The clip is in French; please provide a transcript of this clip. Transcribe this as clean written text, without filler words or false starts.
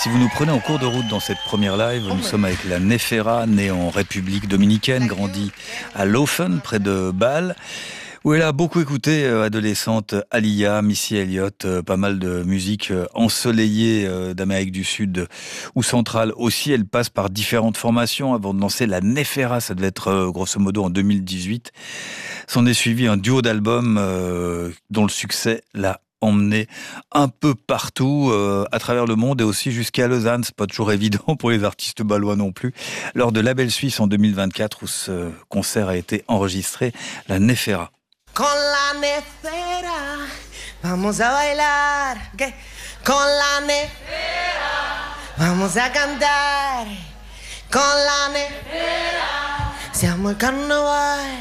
Si vous nous prenez en cours de route dans cette première live, nous sommes avec la Néféra, née en République dominicaine, grandie à Laufen, près de Bâle, où elle a beaucoup écouté, adolescente, Aaliyah, Missy Elliott, pas mal de musique ensoleillée d'Amérique du Sud ou centrale aussi. Elle passe par différentes formations avant de lancer la Néféra, ça devait être grosso modo en 2018. S'en est suivi un duo d'albums dont le succès l'a emmené un peu partout à travers le monde et aussi jusqu'à Lausanne. C'est pas toujours évident pour les artistes bâlois non plus. Lors de Label Suisse en 2024 où ce concert a été enregistré, la Néféra. Con la Néféra, vamos a bailar, ¿qué? Con la Néféra, vamos a cantar. Con la Néféra, siamo el carnaval.